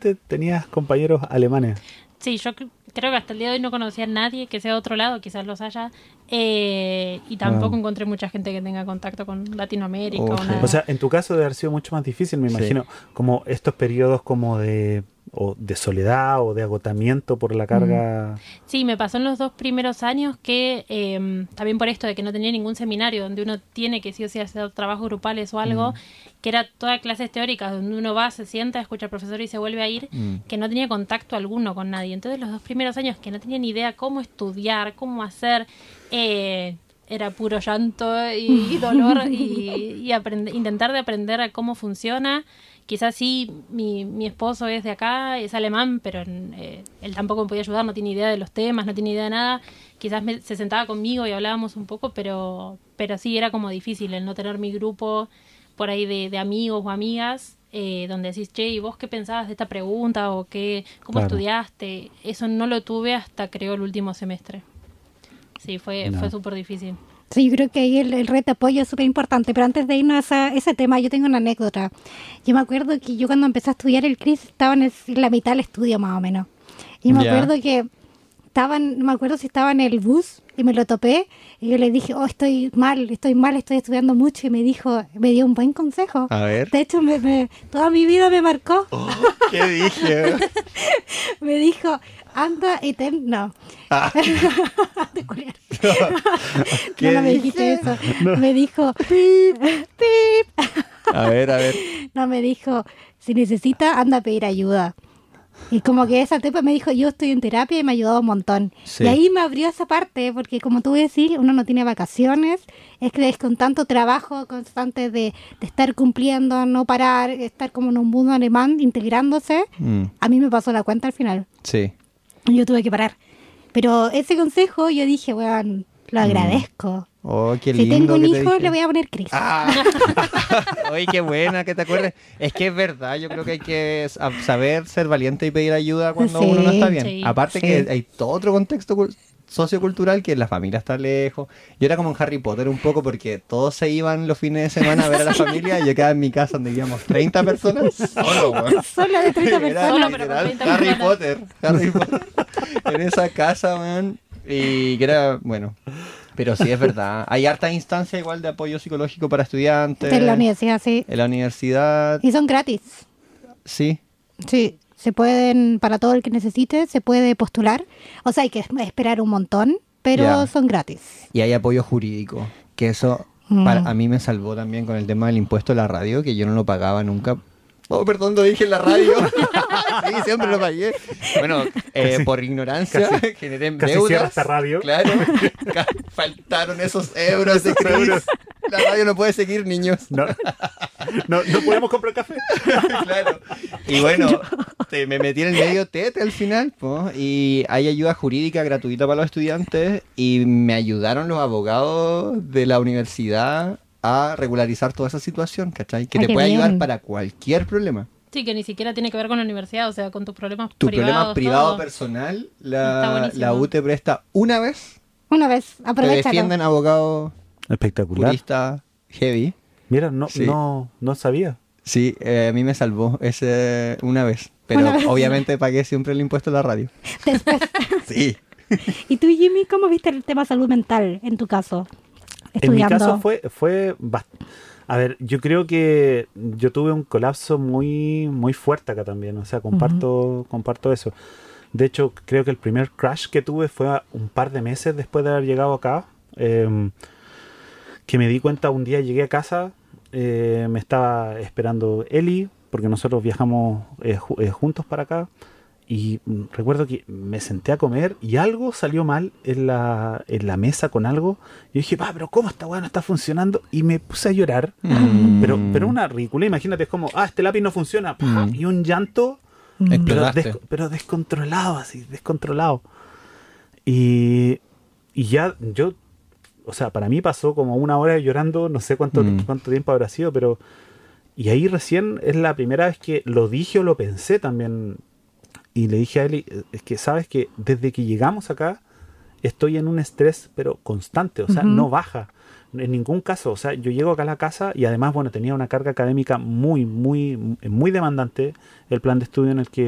solamente tenías compañeros alemanes. Sí, yo creo que hasta el día de hoy no conocía a nadie que sea de otro lado, quizás los haya, y tampoco encontré mucha gente que tenga contacto con Latinoamérica o nada. O sea, en tu caso debe haber sido mucho más difícil, me imagino, como estos periodos como de soledad o de agotamiento por la carga. Sí, me pasó en los 2 primeros años que, también por esto de que no tenía ningún seminario donde uno tiene que sí o sí hacer trabajos grupales o algo, que era todas clases teóricas donde uno va, se sienta, escucha al profesor y se vuelve a ir, que no tenía contacto alguno con nadie. Entonces los 2 primeros años que no tenía ni idea cómo estudiar, cómo hacer, era puro llanto y dolor y intentar de aprender a cómo funciona. Quizás sí, mi esposo es de acá, es alemán, pero él tampoco me podía ayudar, no tiene idea de los temas, no tiene idea de nada. Quizás se sentaba conmigo y hablábamos un poco, pero sí era como difícil el no tener mi grupo por ahí de amigos o amigas, donde decís, che, ¿y vos qué pensabas de esta pregunta? O cómo estudiaste. Eso no lo tuve hasta creo el último semestre. Sí, fue súper difícil. Sí, yo creo que ahí el red de apoyo es súper importante, pero antes de irnos a ese tema, yo tengo una anécdota. Yo me acuerdo que yo cuando empecé a estudiar el CRIS estaba en la mitad del estudio más o menos. Y me acuerdo que no me acuerdo si estaba en el bus y me lo topé y yo le dije, estoy mal, estoy estudiando mucho, y me dio un buen consejo. A ver. De hecho, toda mi vida me marcó. ¿Qué dije? Me dijo, anda y no. De culiar. No me dijiste eso. No. Me dijo, pip, pip. A ver. No, me dijo, si necesita, anda a pedir ayuda. Y como que esa tipa me dijo, yo estoy en terapia, y me ha ayudado un montón. Sí. Y ahí me abrió esa parte, porque como tú decís, uno no tiene vacaciones, es que es con tanto trabajo constante de estar cumpliendo, no parar, estar como en un mundo alemán, integrándose. A mí me pasó la cuenta al final. Sí. Yo tuve que parar. Pero ese consejo yo dije, bueno, lo agradezco. Oh, qué si lindo. tengo un hijo, le voy a poner Cris. Oye, qué buena que te acuerdes. Es que es verdad, yo creo que hay que saber ser valiente y pedir ayuda cuando uno no está bien. Sí, aparte que hay todo otro contexto sociocultural, que la familia está lejos. Yo era como en Harry Potter un poco, porque todos se iban los fines de semana a ver a la familia y yo quedaba en mi casa donde vivíamos 30 personas. Solo de 30 personas. Solo, pero con 30 Harry Potter. En esa casa, man. Y que era, bueno... Pero sí, es verdad. Hay hartas instancias igual de apoyo psicológico para estudiantes. En la universidad, sí. En la universidad. Y son gratis. Sí. Sí, se pueden, para todo el que necesite, se puede postular. O sea, hay que esperar un montón, pero son gratis. Y hay apoyo jurídico, que eso a mí me salvó también con el tema del impuesto a la radio, que yo no lo pagaba nunca. Oh, perdón, lo dije en la radio. Sí, siempre lo pagué. Bueno, por ignorancia generé deudas. Casi cierra esta radio. Claro. Faltaron esos euros de Cris. La radio no puede seguir, niños. No podemos comprar café. Claro. Y bueno, me metí en el medio TET al final, y hay ayuda jurídica gratuita para los estudiantes, y me ayudaron los abogados de la universidad a regularizar toda esa situación, ¿cachai? Que te puede ayudar para cualquier problema. Sí, que ni siquiera tiene que ver con la universidad, o sea, con tus problemas tu privados. Tu problema privado personal, la U te presta una vez. Aprovechalo. Te defienden abogados espectacular, juristas heavy. Mira, no sabía. Sí, a mí me salvó ese una vez, pero obviamente pagué siempre el impuesto a la radio. Después. Sí. ¿Y tú, Jimmy, cómo viste el tema salud mental en tu caso? Estudiando. En mi caso fue a ver, yo creo que yo tuve un colapso muy muy fuerte acá también, o sea, comparto eso. De hecho, creo que el primer crash que tuve fue un par de meses después de haber llegado acá, que me di cuenta, un día llegué a casa, me estaba esperando Eli, porque nosotros viajamos juntos para acá. Y recuerdo que me senté a comer y algo salió mal en la mesa con algo. Y dije, pero ¿cómo esta weá no está funcionando? Y me puse a llorar. Pero una ridícula. Imagínate, es como, este lápiz no funciona. Y un llanto, pero descontrolado, así, descontrolado. Y ya yo, o sea, para mí pasó como una hora llorando, no sé cuánto tiempo habrá sido, pero... Y ahí recién es la primera vez que lo dije o lo pensé también. Y le dije a Eli, es que sabes que desde que llegamos acá estoy en un estrés pero constante, o sea, no baja en ningún caso. O sea, yo llego acá a la casa y además, bueno, tenía una carga académica muy demandante, el plan de estudio en el que